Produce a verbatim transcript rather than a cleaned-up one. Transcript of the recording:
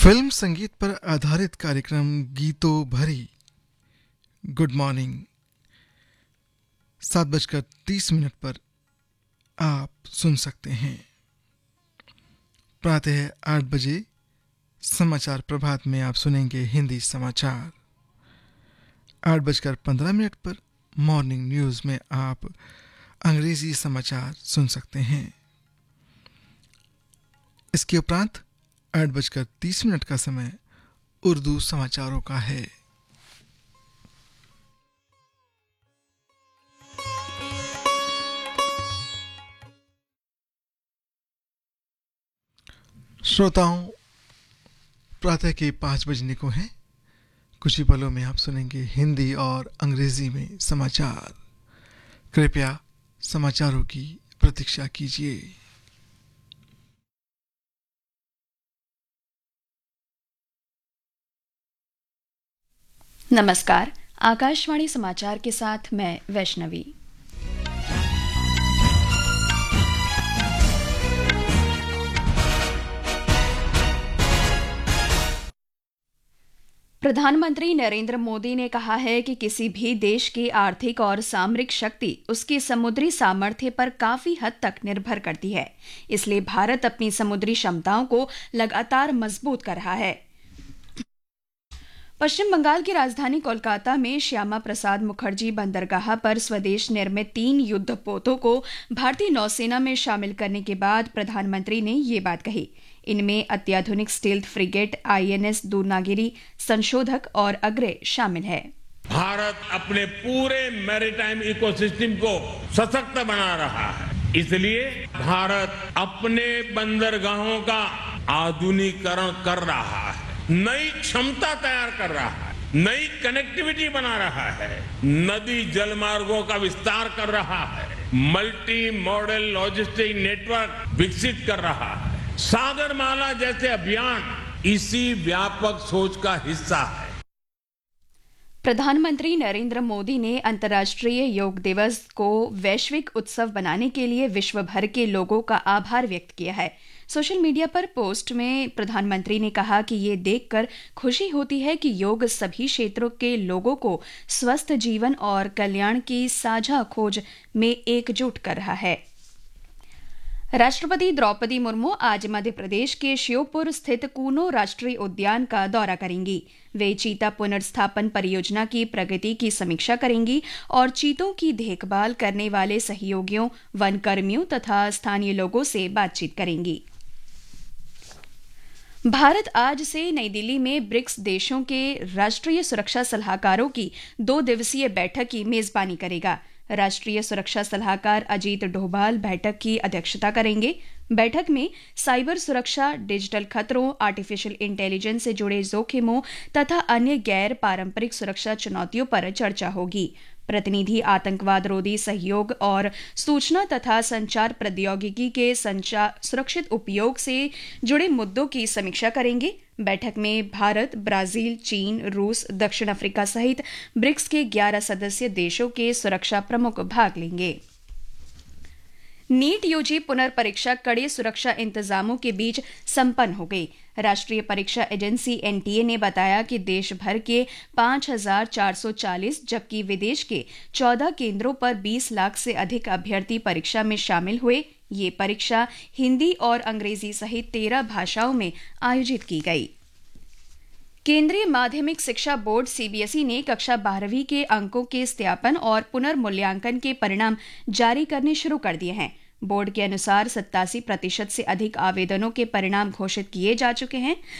Film संगीत पर आधारित कार्यक्रम गीतों भरी गुड मॉर्निंग सात बजकर तीस मिनट पर आप सुन सकते हैं। प्रातः आठ बजे समाचार प्रभात में आप सुनेंगे हिंदी समाचार। आठ बजकर पंद्रह मिनट पर मॉर्निंग न्यूज़ में आप अंग्रेजी समाचार सुन सकते हैं। इसके उपरांत आठ बजकर तीस मिनट का समय उर्दू समाचारों का है। श्रोताओं, प्रातः के पाँच बजने को हैं। कुछ ही पलों में आप सुनेंगे हिंदी और अंग्रेजी में समाचार। कृपया समाचारों की प्रतीक्षा कीजिए। नमस्कार, आकाशवाणी समाचार के साथ मैं वैष्णवी। प्रधानमंत्री नरेंद्र मोदी ने कहा है कि किसी भी देश की आर्थिक और सामरिक शक्ति उसकी समुद्री सामर्थ्य पर काफी हद तक निर्भर करती है। इसलिए भारत अपनी समुद्री क्षमताओं को लगातार मजबूत कर रहा है। पश्चिम बंगाल की राजधानी कोलकाता में श्यामा प्रसाद मुखर्जी बंदरगाह पर स्वदेश निर्मित तीन युद्धपोतों को भारतीय नौसेना में शामिल करने के बाद प्रधानमंत्री ने ये बात कही। इनमें अत्याधुनिक स्टील्थ फ्रिगेट आईएनएस दूनागिरी, संशोधक और अग्रे शामिल है। भारत अपने पूरे मैरीटाइम इकोसिस्टम को सशक्त बना रहा है। इसलिए भारत अपने बंदरगाहों का आधुनिकीकरण कर रहा है, नई क्षमता तैयार कर रहा है, नई कनेक्टिविटी बना रहा है, नदी जलमार्गों का विस्तार कर रहा है, मल्टी मॉडल लॉजिस्टिक नेटवर्क विकसित कर रहा है। सागरमाला जैसे अभियान इसी व्यापक सोच का हिस्सा है। प्रधानमंत्री नरेंद्र मोदी ने अंतर्राष्ट्रीय योग दिवस को वैश्विक उत्सव बनाने के लिए विश्व भर के लोगों का आभार व्यक्त किया है। सोशल मीडिया पर पोस्ट में प्रधानमंत्री ने कहा कि ये देखकर खुशी होती है कि योग सभी क्षेत्रों के लोगों को स्वस्थ जीवन और कल्याण की साझा खोज में एकजुट कर रहा है। राष्ट्रपति द्रौपदी मुर्मू आज मध्य प्रदेश के श्योपुर स्थित कूनो राष्ट्रीय उद्यान का दौरा करेंगी। वे चीता पुनर्स्थापन परियोजना की प्रगति की समीक्षा करेंगी और चीतों की देखभाल करने वाले सहयोगियों, वनकर्मियों तथा स्थानीय लोगों से बातचीत करेंगी। भारत आज से नई दिल्ली में ब्रिक्स देशों के राष्ट्रीय सुरक्षा सलाहकारों की दो दिवसीय बैठक की मेजबानी करेगा। राष्ट्रीय सुरक्षा सलाहकार अजीत डोभाल बैठक की अध्यक्षता करेंगे। बैठक में साइबर सुरक्षा, डिजिटल खतरों, आर्टिफिशियल इंटेलिजेंस से जुड़े जोखिमों तथा अन्य गैर पारंपरिक सुरक्षा चुनौतियों पर चर्चा होगी। प्रतिनिधि आतंकवाद रोधी सहयोग और सूचना तथा संचार प्रौद्योगिकी के संचार सुरक्षित उपयोग से जुड़े मुद्दों की समीक्षा करेंगे। बैठक में भारत, ब्राजील, चीन, रूस, दक्षिण अफ्रीका सहित ब्रिक्स के ग्यारह सदस्य देशों के सुरक्षा प्रमुख भाग लेंगे। नीट यूजी पुनर्परीक्षा कड़े सुरक्षा इंतजामों के बीच संपन्न हो गई। राष्ट्रीय परीक्षा एजेंसी एनटीए ने बताया कि देश भर के पाँच हज़ार चार सौ चालीस जबकि विदेश के चौदह केंद्रों पर बीस लाख से अधिक अभ्यर्थी परीक्षा में शामिल हुए। ये परीक्षा हिंदी और अंग्रेजी सहित तेरह भाषाओं में आयोजित की गई। केंद्रीय माध्यमिक शिक्षा बोर्ड सीबीएसई ने कक्षा बारहवीं के अंकों के सत्यापन और पुनर्मूल्यांकन के परिणाम जारी करने शुरू कर दिए हैं। बोर्ड के अनुसार सत्तासी प्रतिशत से अधिक आवेदनों के परिणाम घोषित किए जा चुके हैं।